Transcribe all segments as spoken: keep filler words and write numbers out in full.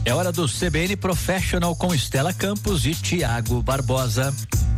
É hora do C B N Professional com Estela Campos e Tiago Barbosa.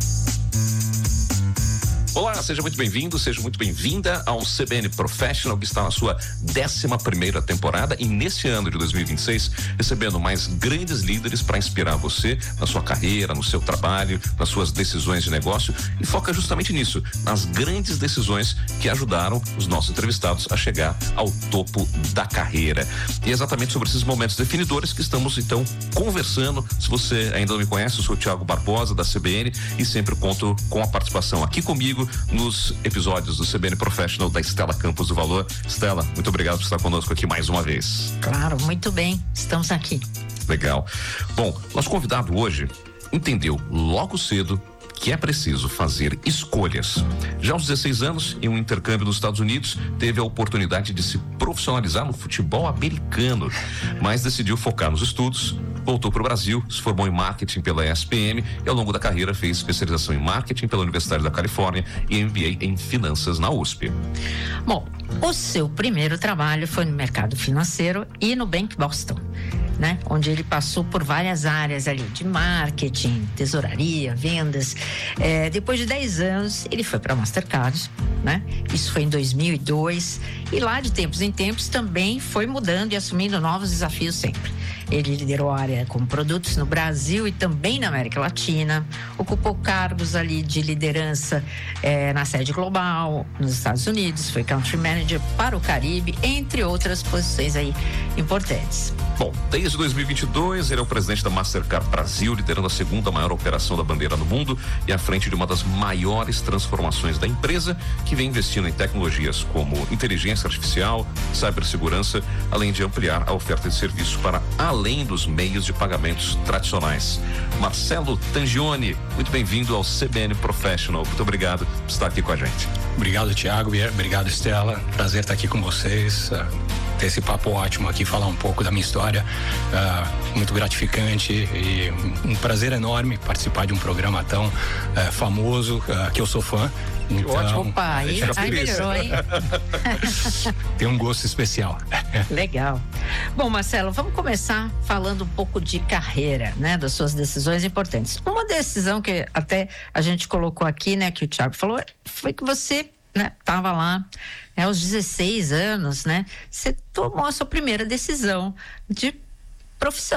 Olá, seja muito bem-vindo, seja muito bem-vinda ao C B N Professional, que está na sua décima primeira temporada e nesse ano de dois mil e vinte e seis, recebendo mais grandes líderes para inspirar você na sua carreira, no seu trabalho, nas suas decisões de negócio, e foca justamente nisso, nas grandes decisões que ajudaram os nossos entrevistados a chegar ao topo da carreira. E é exatamente sobre esses momentos definidores que estamos então conversando. Se você ainda não me conhece, eu sou o Tiago Barbosa da C B N e sempre conto com a participação aqui comigo nos episódios do C B N Professional da Estela Campos do Valor. Estela, muito obrigado por estar conosco aqui mais uma vez. Claro, muito bem, estamos aqui. Legal. Bom, nosso convidado hoje entendeu logo cedo que é preciso fazer escolhas. Já aos dezesseis anos, em um intercâmbio nos Estados Unidos, teve a oportunidade de se profissionalizar no futebol americano, mas decidiu focar nos estudos, voltou para o Brasil, se formou em marketing pela E S P M e ao longo da carreira fez especialização em marketing pela Universidade da Califórnia e M B A em finanças na U S P. Bom, o seu primeiro trabalho foi no mercado financeiro e no Bank Boston, né? Onde ele passou por várias áreas ali de marketing, tesouraria, vendas. É, depois de dez anos, ele foi para a Mastercard, né? Isso foi em dois mil e dois e lá de tempos em tempos também foi mudando e assumindo novos desafios sempre. Ele liderou a área com produtos no Brasil e também na América Latina, ocupou cargos ali de liderança eh, na sede global, nos Estados Unidos, foi country manager para o Caribe, entre outras posições aí importantes. Bom, desde dois mil e vinte e dois, ele é o presidente da Mastercard Brasil, liderando a segunda maior operação da bandeira no mundo e à frente de uma das maiores transformações da empresa, que vem investindo em tecnologias como inteligência artificial, cibersegurança, além de ampliar a oferta de serviços para além dos meios de pagamentos tradicionais. Marcelo Tangioni, muito bem-vindo ao C B N Professional. Muito obrigado por estar aqui com a gente. Obrigado, Tiago. Obrigado, Estela. Prazer estar aqui com vocês. Uh, ter esse papo ótimo aqui, falar um pouco da minha história. Uh, muito gratificante e um, um prazer enorme participar de um programa tão uh, famoso, uh, que eu sou fã. Então, ótimo. Opa, aí, aí melhorou, hein? Tem um gosto especial. Legal. Bom, Marcelo, vamos começar falando um pouco de carreira, né? Das suas decisões importantes. Uma decisão que até a gente colocou aqui, né? Que o Tiago falou, foi que você, né? Tava lá, né, aos dezesseis anos, né? Você tomou a sua primeira decisão de profissão.